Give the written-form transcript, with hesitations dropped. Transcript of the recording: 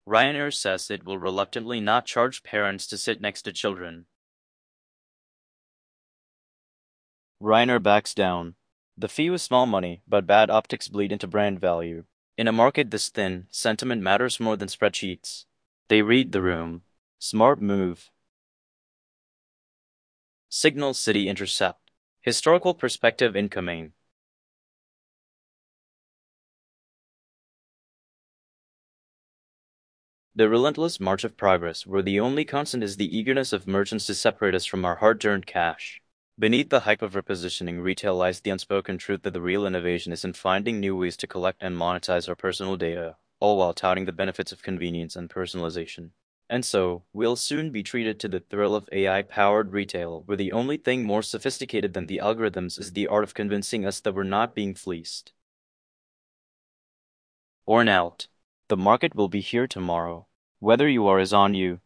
Ryanair says it will reluctantly not charge parents to sit next to children. Ryanair backs down. The fee was small money, but bad optics bleed into brand value. In a market this thin, sentiment matters more than spreadsheets. They read the room. Smart move. Signal City intercept. Historical perspective incoming. The relentless march of progress, where the only constant is the eagerness of merchants to separate us from our hard-earned cash. Beneath the hype of repositioning retail lies the unspoken truth that the real innovation is in finding new ways to collect and monetize our personal data, all while touting the benefits of convenience and personalization. And so, we'll soon be treated to the thrill of AI-powered retail, where the only thing more sophisticated than the algorithms is the art of convincing us that we're not being fleeced. Worn out. The market will be here tomorrow. Whether you are is on you.